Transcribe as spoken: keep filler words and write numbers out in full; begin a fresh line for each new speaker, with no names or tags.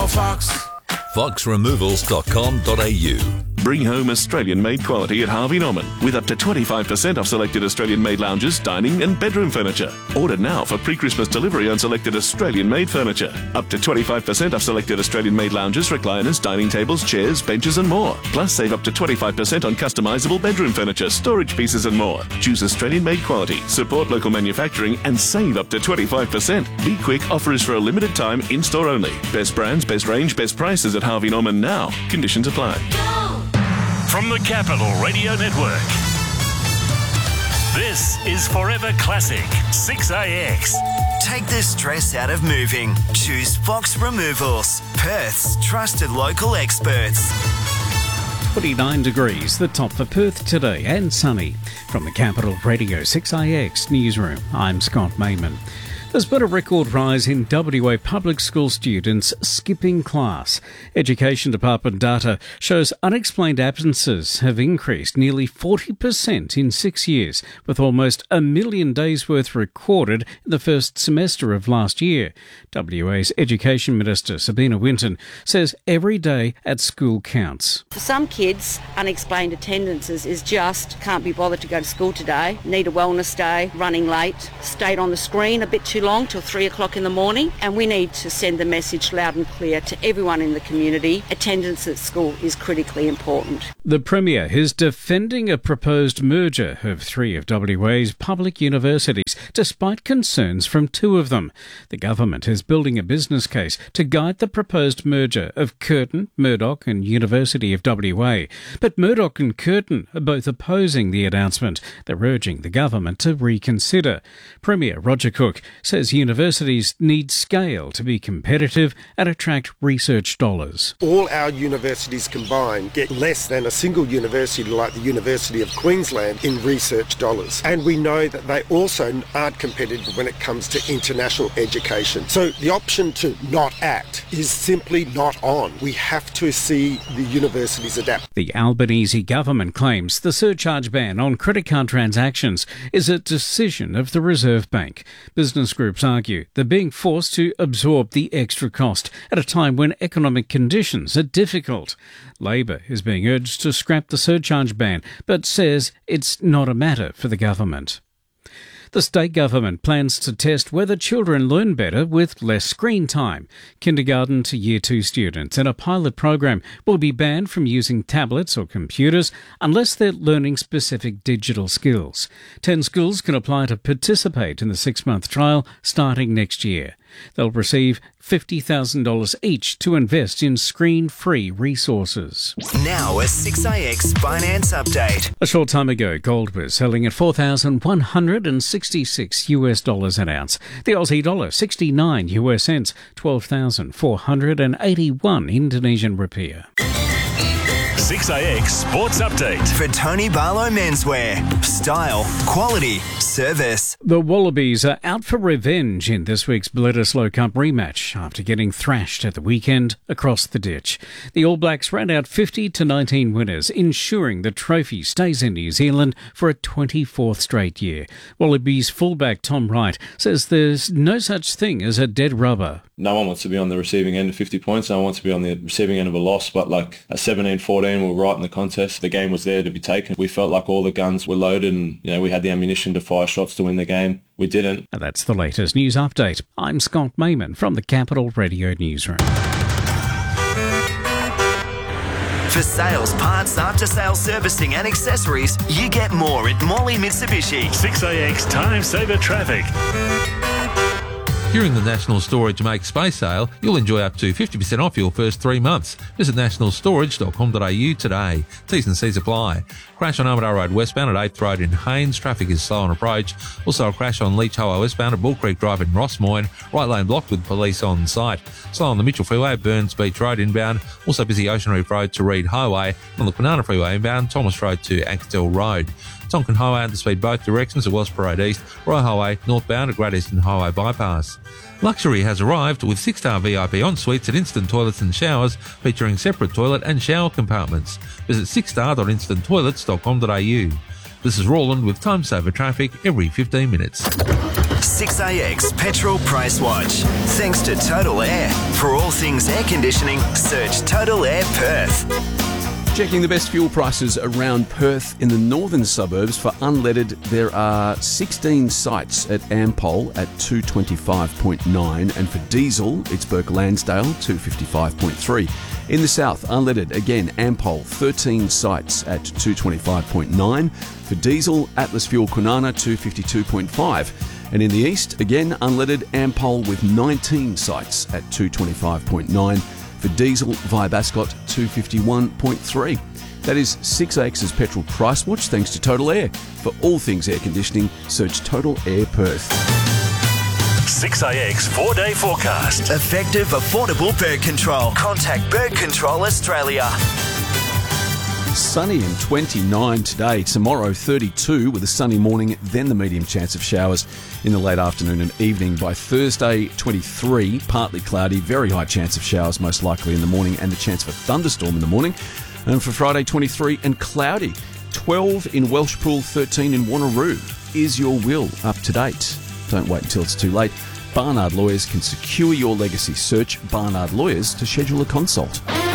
Fox.
fox removals dot com dot a u.
Bring home Australian-made quality at Harvey Norman with up to twenty-five percent off selected Australian-made lounges, dining and bedroom furniture. Order now for pre-Christmas delivery on selected Australian-made furniture. Up to twenty-five percent off selected Australian-made lounges, recliners, dining tables, chairs, benches and more. Plus save up to twenty-five percent on customisable bedroom furniture, storage pieces and more. Choose Australian-made quality, support local manufacturing and save up to twenty-five percent. Be quick, offer is for a limited time, in-store only. Best brands, best range, best prices at Harvey Norman now. Conditions apply.
From the Capital Radio Network, this is Forever Classic six A X.
Take the stress out of moving. Choose Fox Removals, Perth's trusted local experts.
twenty-nine degrees, the top for Perth today, and sunny. From the Capital Radio six A X newsroom, I'm Scott Mayman. There's been a record rise in W A public school students skipping class. Education Department data shows unexplained absences have increased nearly forty percent in six years, with almost a million days' worth recorded in the first semester of last year. W A's Education Minister Sabina Winton says every day at school counts.
For some kids, unexplained attendances is just can't be bothered to go to school today, need a wellness day, running late, stayed on the screen a bit too long till three o'clock in the morning, and we need to send the message loud and clear to everyone in the community. Attendance at school is critically important.
The Premier is defending a proposed merger of three of W A's public universities, despite concerns from two of them. The government is building a business case to guide the proposed merger of Curtin, Murdoch and University of W A. But Murdoch and Curtin are both opposing the announcement. They're urging the government to reconsider. Premier Roger Cook says universities need scale to be competitive and attract research dollars.
All our universities combined get less than a single university like the University of Queensland in research dollars. And we know that they also aren't competitive when it comes to international education. So the option to not act is simply not on. We have to see the universities adapt.
The Albanese government claims the surcharge ban on credit card transactions is a decision of the Reserve Bank. Business groups argue they're being forced to absorb the extra cost at a time when economic conditions are difficult. Labor is being urged to scrap the surcharge ban, but says it's not a matter for the government. The state government plans to test whether children learn better with less screen time. Kindergarten to year two students in a pilot program will be banned from using tablets or computers unless they're learning specific digital skills. Ten schools can apply to participate in the six-month trial starting next year. They'll receive fifty thousand dollars each to invest in screen-free resources.
Now a six A X finance update.
A short time ago, gold was selling at four thousand one hundred sixty-six US dollars an ounce. The Aussie dollar, sixty-nine US cents, twelve thousand four hundred eighty-one Indonesian rupiah.
six A X Sports Update.
For Tony Barlow Menswear. Style, quality, service.
The Wallabies are out for revenge in this week's Bledisloe Cup rematch after getting thrashed at the weekend across the ditch. The All Blacks ran out fifty to nineteen winners, ensuring the trophy stays in New Zealand for a twenty-fourth straight year. Wallabies fullback Tom Wright says there's no such thing as a dead rubber.
No one wants to be on the receiving end of fifty points. No one wants to be on the receiving end of a loss, but like a seventeen fourteen, we were right in the contest. The game was there to be taken. We felt like all the guns were loaded and, you know, we had the ammunition to fire shots to win the game. We didn't.
And that's the latest news update. I'm Scott Mayman from the Capital Radio Newsroom.
For sales, parts, after-sales servicing and accessories, you get more at Morley Mitsubishi.
six A X Time Saver Traffic.
During the National Storage Make Space sale, you'll enjoy up to fifty percent off your first three months. Visit national storage dot com dot a u today. T's and C's apply. Crash on Armadale Road westbound at eighth Road in Haynes. Traffic is slow on approach. Also a crash on Leach Highway westbound at Bull Creek Drive in Rossmoyne. Right lane blocked with police on site. Slow on the Mitchell Freeway at Burns Beach Road inbound. Also busy Ocean Reef Road to Reed Highway. On the Kwinana Freeway inbound, Thomas Road to Ankersdale Road. Tonkin Highway under speed both directions at Wells Parade East. Roy Highway northbound at Great Eastern Highway bypass. Luxury has arrived with six-star V I P en-suites at Instant Toilets and Showers featuring separate toilet and shower compartments. Visit six star dot instant toilets dot com dot a u. This is Roland with Time Saver Traffic every fifteen minutes.
six A X Petrol Price Watch. Thanks to Total Air. For all things air conditioning, search Total Air Perth.
Checking the best fuel prices around Perth in the northern suburbs. For unleaded, there are sixteen sites at Ampol at two twenty-five point nine, and for diesel, it's Burke Lansdale two fifty-five point three. In the south, unleaded, again, Ampol, thirteen sites at two twenty-five point nine. For diesel, Atlas Fuel Kwinana two fifty-two point five. And in the east, again, unleaded, Ampol with nineteen sites at two twenty-five point nine. For diesel, via Bascott two fifty-one point three. That is six A X's Petrol Price Watch, thanks to Total Air. For all things air conditioning, search Total Air Perth.
six A X four-day forecast.
Effective, affordable bird control. Contact Bird Control Australia.
Sunny and twenty-nine today. Tomorrow, thirty-two with a sunny morning, then the medium chance of showers in the late afternoon and evening. By Thursday, twenty-three, partly cloudy, very high chance of showers most likely in the morning, and the chance for thunderstorm in the morning. And for Friday, twenty-three and cloudy. twelve in Welshpool, thirteen in Wanneroo. Is your will up to date? Don't wait until it's too late. Barnard Lawyers can secure your legacy. Search Barnard Lawyers to schedule a consult.